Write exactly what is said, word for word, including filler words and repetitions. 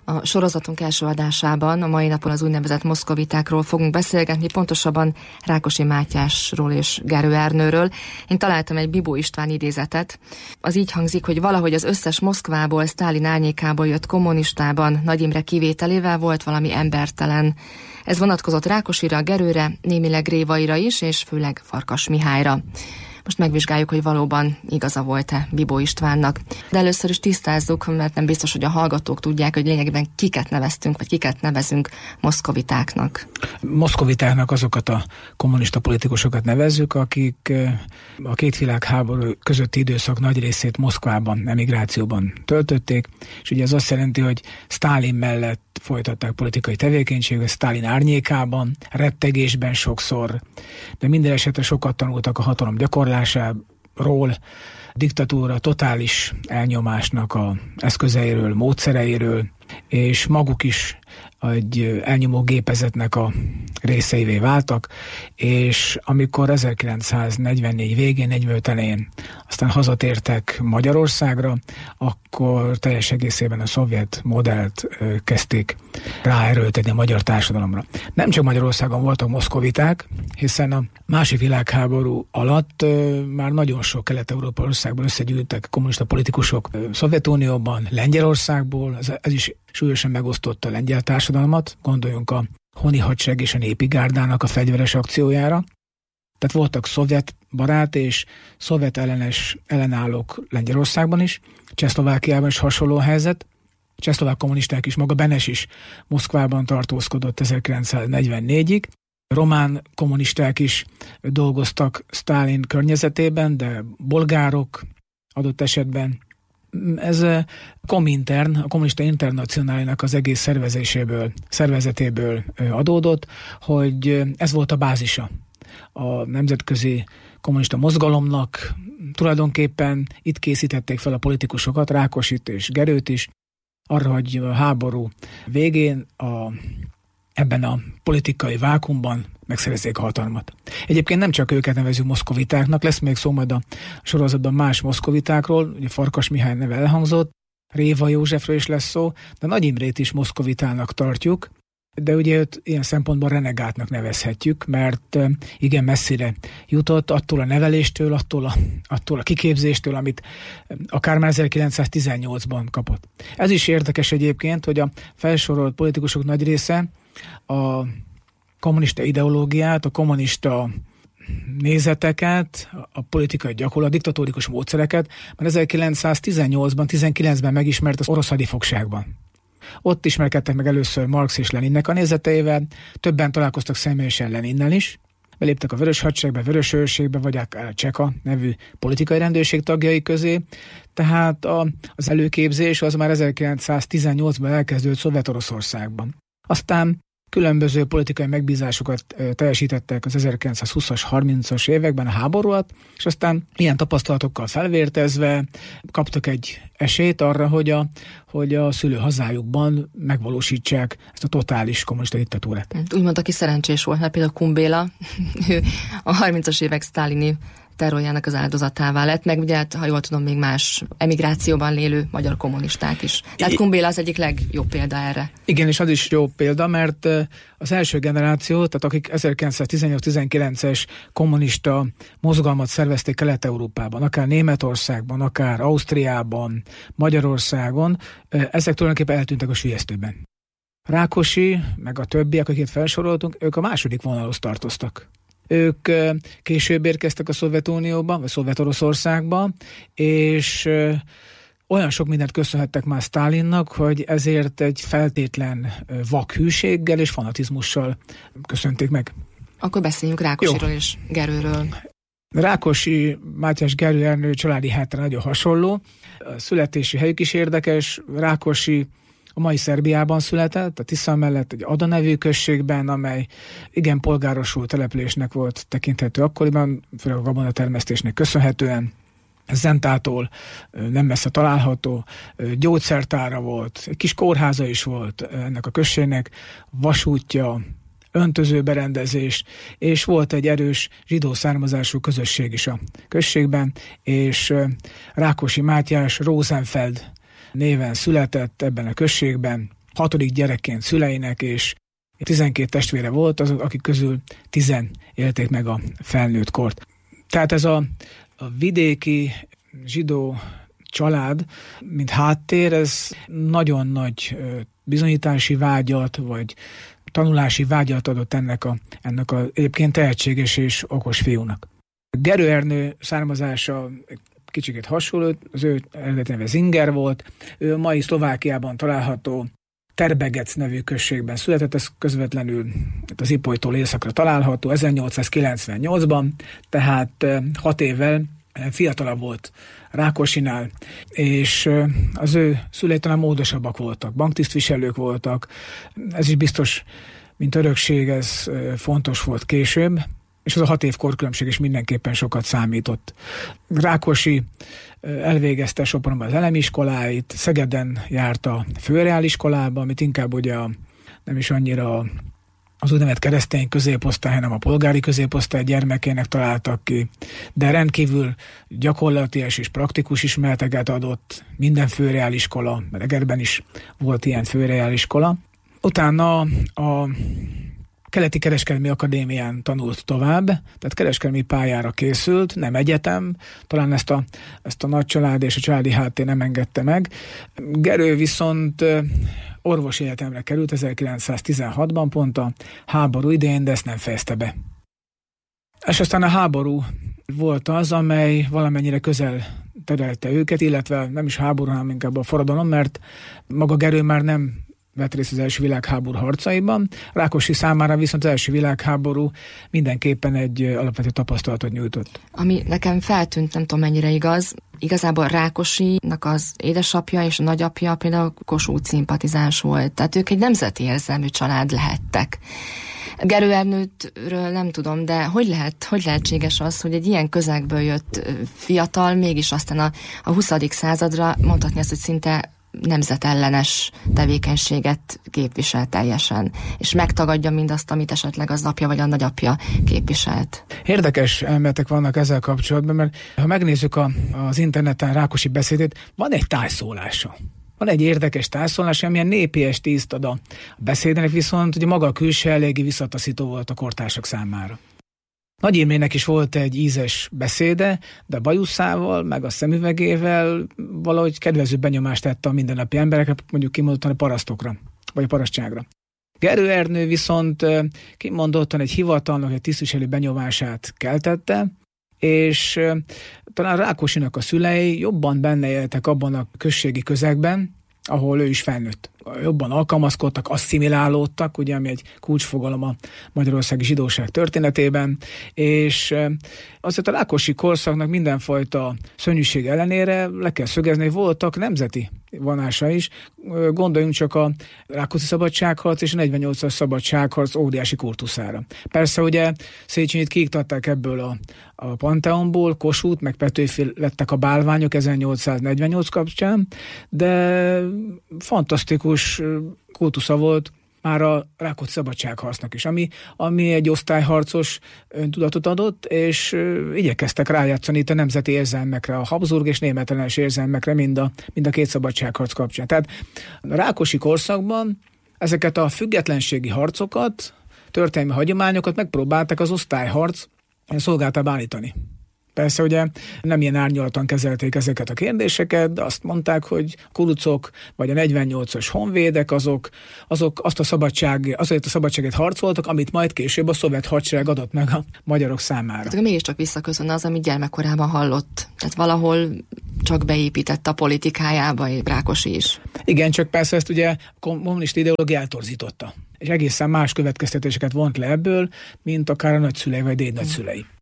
A sorozatunk első adásában a mai napon az úgynevezett moszkovitákról fogunk beszélgetni, pontosabban Rákosi Mátyásról és Gerő Ernőről. Én találtam egy Bibó István idézetet. Az így hangzik, hogy valahogy az összes Moszkvából, Sztálin árnyékából jött kommunistában, Nagy Imre kivételével volt valami embertelen. Ez vonatkozott Rákosira, Gerőre, némileg Révaira is, és főleg Farkas Mihályra. Most megvizsgáljuk, hogy valóban igaza volt-e Bibó Istvánnak. De először is tisztázzuk, mert nem biztos, hogy a hallgatók tudják, hogy lényegében kiket neveztünk, vagy kiket nevezünk moszkovitáknak. Moszkovitáknak azokat a kommunista politikusokat nevezzük, akik a két világháború közötti időszak nagy részét Moszkvában, emigrációban töltötték, és ugye ez azt jelenti, hogy Sztálin mellett folytatták politikai tevékenységet, Sztálin árnyékában, rettegésben sokszor, de minden esetre sokat tanultak a hatalom gyakorlásáról, diktatúra totális elnyomásnak a eszközeiről, módszereiről, és maguk is egy elnyomó gépezetnek a részeivé váltak, és amikor ezerkilencszáznegyvennégy végén, negyvenöt elején aztán hazatértek Magyarországra, akkor teljes egészében a szovjet modellt kezdték ráerőltetni a magyar társadalomra. Nem csak Magyarországon voltak moszkoviták, hiszen a második világháború alatt már nagyon sok kelet-európai országból összegyűltek kommunista politikusok Szovjetunióban, Lengyelországból, ez, ez is súlyosan megosztotta a lengyel társadalmat, gondoljunk a honi hadsereg és a népi gárdának a fegyveres akciójára. Tehát voltak szovjet barát és szovjet ellenes ellenállók Lengyelországban is, Csehszlovákiában is hasonló helyzet. Csehszlovák kommunisták is, maga Benes is Moszkvában tartózkodott ezerkilencszáznegyvennégyig. Román kommunisták is dolgoztak Sztálin környezetében, de bolgárok adott esetben. Ez Komintern, a kommunista internacionálinak az egész szervezéséből, szervezetéből adódott, hogy ez volt a bázisa a nemzetközi kommunista mozgalomnak. Tulajdonképpen itt készítették fel a politikusokat, Rákosit és Gerőt is, arra, hogy a háború végén a, ebben a politikai vákuumban megszerezzék a hatalmat. Egyébként nem csak őket nevezzük moszkovitáknak, lesz még szó majd a sorozatban más moszkovitákról, ugye Farkas Mihály neve elhangzott, Réva Józsefről is lesz szó, de Nagy Imrét is moszkovitának tartjuk, de ugye őt ilyen szempontból renegátnak nevezhetjük, mert igen messzire jutott attól a neveléstől, attól a, attól a kiképzéstől, amit akár már ezerkilencszáztizennyolcban kapott. Ez is érdekes egyébként, hogy a felsorolt politikusok nagy része a kommunista ideológiát, a kommunista nézeteket, a politikai gyakorlat, a diktatórikus módszereket már ezerkilencszáztizennyolcban, tizenkilencben megismert az orosz hadifogságban. Ott ismerkedtek meg először Marx és Leninnek a nézeteivel, többen találkoztak személyesen Leninnel is, beléptek a Vörös Hadseregbe, Vörös Őrségbe, vagy akár a Cseka nevű politikai rendőrség tagjai közé, tehát a, az előképzés az már ezerkilencszáztizennyolcban elkezdődött Szovjet-Oroszországban. Aztán különböző politikai megbízásokat teljesítettek az ezerkilencszázhúszas, harmincas években a háború alatt, és aztán ilyen tapasztalatokkal felvértezve kaptak egy esélyt arra, hogy a, hogy a szülőhazájukban megvalósítsák ezt a totális kommunista diktatúrát. Úgymond, aki szerencsés volt, mert például Kumbéla, ő a harmincas évek sztálini terrorjának az áldozatává lett, meg ugye, ha jól tudom, még más emigrációban lélő magyar kommunisták is. Tehát Kumbéla az egyik legjobb példa erre. Igen, és az is jó példa, mert az első generáció, tehát akik ezerkilencszáztizennyolc-tizenkilences kommunista mozgalmat szervezték Kelet-Európában, akár Németországban, akár Ausztriában, Magyarországon, ezek tulajdonképpen eltűntek a sülyeztőben. Rákosi, meg a többiek, akiket felsoroltunk, ők a második vonalhoz tartoztak. Ők később érkeztek a Szovjetunióba, vagy Szovjet-Oroszországba, és olyan sok mindent köszönhettek már Sztálinnak, hogy ezért egy feltétlen vak hűséggel és fanatizmussal köszönték meg. Akkor beszéljünk Rákosiról és Gerőről. Rákosi, Mátyás, Gerő Ernő családi háttere nagyon hasonló. A születési helyük is érdekes. Rákosi a mai Szerbiában született, a Tisza mellett egy Ada nevű községben, amely igen polgárosult településnek volt tekinthető akkoriban, főleg a gabonatermesztésnek köszönhetően. Zentától nem messze található, gyógyszertára volt, egy kis kórháza is volt ennek a községnek, vasútja, öntözőberendezés, és volt egy erős zsidó származású közösség is a községben, és Rákosi Mátyás Rosenfeld néven született ebben a községben, hatodik gyerekként szüleinek, és tizenkét testvére volt, azok, akik közül tizen élték meg a felnőtt kort. Tehát ez a, a vidéki zsidó család, mint háttér, ez nagyon nagy bizonyítási vágyat, vagy tanulási vágyat adott ennek a, ennek a egyébként tehetséges és okos fiúnak. Gerő Ernő származása kicsit hasonló, az ő eredeti neve Zinger volt, ő mai Szlovákiában található Terbegec nevű községben született, ez közvetlenül az Ipolytól északra található, ezernyolcszázkilencvennyolcban, tehát hat évvel fiatalabb volt Rákosinál, és az ő szülei talán módosabbak voltak, banktisztviselők voltak, ez is biztos, mint örökség, ez fontos volt később, és az a hat év korkülönbség is mindenképpen sokat számított. Rákosi elvégezte Sopronban az elemiskoláit, Szegeden járt a főreáliskolába, amit inkább ugye a, nem is annyira az úgynevezett keresztény középosztály, hanem a polgári középosztály gyermekének találtak ki, de rendkívül gyakorlatias és praktikus ismereteket adott minden főreáliskola, mert Egerben is volt ilyen főreáliskola. Utána a Keleti Kereskedelmi Akadémián tanult tovább, tehát kereskedelmi pályára készült, nem egyetem, talán ezt a, ezt a nagy család és a családi háttér nem engedte meg. Gerő viszont orvosi egyetemre került ezerkilencszáztizenhatban, pont a háború idején, de ezt nem fejezte be. És aztán a háború volt az, amely valamennyire közel terelte őket, illetve nem is háború, hanem inkább a forradalom, mert maga Gerő már nem vett részt az első világháború harcaiban. Rákosi számára viszont az első világháború mindenképpen egy alapvető tapasztalatot nyújtott. Ami nekem feltűnt, nem tudom mennyire igaz, igazából Rákosinak az édesapja és a nagyapja például Kossuth szimpatizáns volt, tehát ők egy nemzeti érzelmű család lehettek. Gerő Ernőtről nem tudom, de hogy lehet, hogy lehetséges az, hogy egy ilyen közegből jött fiatal, mégis aztán a, a huszadik századra mondhatni azt, hogy szinte nemzetellenes tevékenységet képvisel teljesen, és megtagadja mindazt, amit esetleg az apja vagy a nagyapja képviselt. Érdekes elméletek vannak ezzel kapcsolatban, mert ha megnézzük a, az interneten Rákosi beszédét, van egy tájszólása. Van egy érdekes tájszólása, amilyen népies tízt ad a beszédnek, viszont ugye maga a külső eléggé visszataszító volt a kortársak számára. Nagy Imrének is volt egy ízes beszéde, de a bajuszával, meg a szemüvegével valahogy kedvező benyomást tette a mindennapi emberekre, mondjuk kimondottan a parasztokra, vagy a parasztságra. Gerő Ernő viszont kimondottan egy hivatalnok, egy tisztviselő benyomását keltette, és talán Rákosinak a szülei jobban benne éltek abban a községi közegben, ahol ő is felnőtt. Jobban alkalmazkodtak, asszimilálódtak, ugye, ami egy kulcsfogalom a magyarországi zsidóság történetében, és azért a rákosi korszaknak mindenfajta szörnyűség ellenére le kell szögezni, hogy voltak nemzeti vonása is. Gondoljunk csak a Rákóczi szabadságharc és a negyvennyolcas szabadságharc óriási kultuszára. Persze ugye Széchenyit kiiktatták ebből a, a Panteonból, Kossuth meg Petőfi lettek a bálványok ezernyolcszáznegyvennyolc kapcsán, de fantasztikus kultusza volt már a Rákóczi szabadságharcnak is, ami, ami egy osztályharcos öntudatot adott, és igyekeztek rájátszani itt a nemzeti érzelmekre, a Habsburg és német ellenes érzelmekre, mind a, mind a két szabadságharc kapcsán. Tehát a rákosi korszakban ezeket a függetlenségi harcokat, történelmi hagyományokat megpróbálták az osztályharc szolgáltába állítani. Persze ugye nem ilyen árnyalatan kezelték ezeket a kérdéseket, de azt mondták, hogy a kurucok vagy a negyvennyolcas honvédek azok, azok azt a szabadság, azért a szabadságet harcoltak, amit majd később a szovjet hadsereg adott meg a magyarok számára. Tehát mégiscsak visszaköszön az, amit gyermekkorában hallott. Tehát valahol csak beépített a politikájába Rákosi is. Igen, csak persze ezt ugye a kommunista ideológia eltorzította. És egészen más következtetéseket vont le ebből, mint akár a nagyszülei vagy dédnagyszülei.